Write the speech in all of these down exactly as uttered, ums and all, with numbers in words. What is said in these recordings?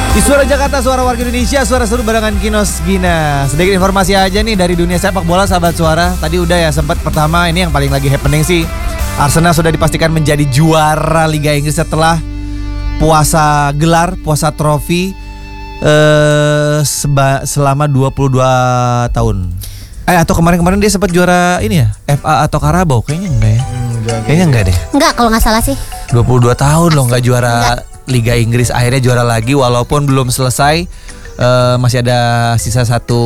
Di Suara Jakarta, suara warga Indonesia, suara seru barengan Kinos Gina. Sedikit informasi aja nih dari dunia sepak bola sahabat Suara. Tadi udah ya sempat pertama ini yang paling lagi happening sih. Arsenal sudah dipastikan menjadi juara Liga Inggris setelah puasa gelar, puasa trofi eh, seba, selama dua puluh dua tahun. Eh atau kemarin-kemarin dia sempat juara ini ya, F A atau Carabao? Kayaknya enggak ya. Hmm, Kayaknya enggak deh. Enggak kalau nggak salah sih. dua puluh dua tahun loh nggak juara Enggak. Liga Inggris, akhirnya juara lagi walaupun belum selesai. uh, Masih ada sisa satu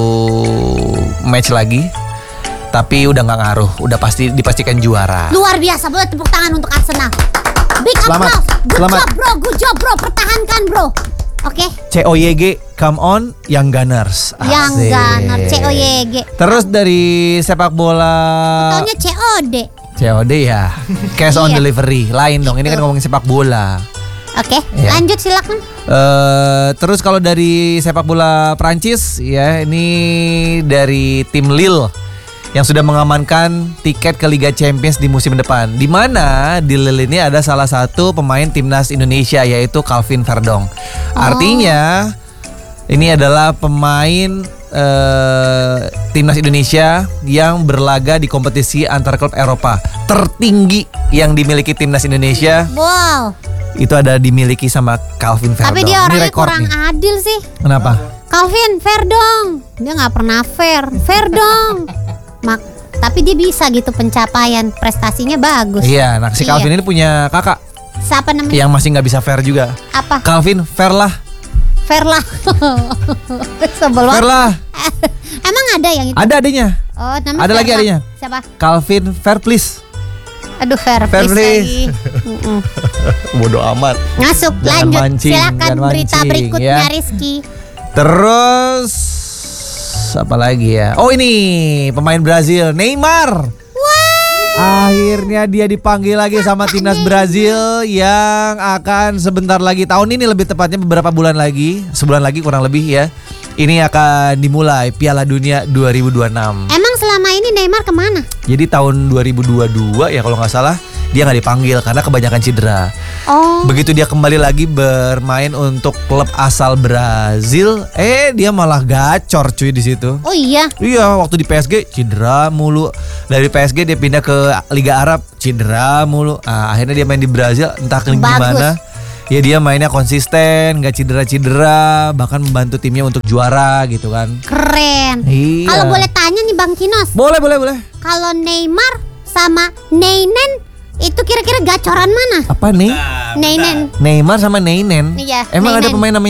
match lagi. Tapi udah gak ngaruh, udah pasti dipastikan juara. Luar biasa, boleh tepuk tangan untuk Arsenal. Big Selamat. applause. Good Selamat. job bro, good job bro. Pertahankan bro. Oke. C O Y G, come on, Young Gunners. Yang Asik. Gunner, C O Y G. Terus dari sepak bola Taunya C O D. C O D ya, cash on Iya. delivery. Lain dong, ini kan ngomongin sepak bola. Oke, Iya. lanjut silakan. Uh, terus kalau dari sepak bola Prancis ya, ini dari tim Lille yang sudah mengamankan tiket ke Liga Champions di musim depan. Di mana di Lille ini ada salah satu pemain timnas Indonesia yaitu Calvin Verdong. Artinya ini adalah pemain uh, timnas Indonesia yang berlaga di kompetisi antar klub Eropa tertinggi yang dimiliki timnas Indonesia. Wow. Itu ada dimiliki sama Calvin Verdong. Tapi dia Ini orangnya rekor kurang nih. adil sih. Kenapa? Calvin, fair dong. Dia nggak pernah fair, fair dong. Mak, tapi dia bisa gitu pencapaian prestasinya bagus. Iya, nah si Iya. Calvin ini punya kakak Siapa namanya? yang masih nggak bisa fair juga. Apa? Calvin, fair lah, Fair lah. Sebel fair banget. lah. Emang ada yang itu? Ada adanya. Oh, namanya Ada fair lagi lah. adanya. Siapa? Calvin, fair please. Aduh, fair, Fair please please. lagi. Mm-mm. Bodoh amat. Masuk, Jangan lanjut. mancing, Silakan jangan berita mancing, berikutnya ya. Rizky. Terus apa lagi ya? Oh ini pemain Brazil, Neymar. Akhirnya dia dipanggil lagi sama timnas Brazil yang akan sebentar lagi, tahun ini lebih tepatnya beberapa bulan lagi, sebulan lagi kurang lebih ya. Ini akan dimulai Piala Dunia dua ribu dua puluh enam. Emang selama ini Neymar kemana? Jadi tahun dua ribu dua puluh dua ya kalau nggak salah dia nggak dipanggil karena kebanyakan cedera. Oh, Begitu dia kembali lagi bermain untuk klub asal Brazil, eh dia malah gacor cuy di situ. oh iya. Iya, waktu di P S G cedera mulu. Dari P S G dia pindah ke Liga Arab, cedera mulu. Ah, akhirnya dia main di Brazil, entah ke Bagus. gimana. Ya dia mainnya konsisten, gak cedera-cedera, bahkan membantu timnya untuk juara gitu kan. Keren. Iya. Kalau boleh tanya nih Bang Kinos, Boleh, boleh, boleh. kalau Neymar sama Neinen itu kira-kira gacoran mana? Apa nih? Neinen. Neymar sama Neinen. Iya, Emang ada Neinen. pemain namanya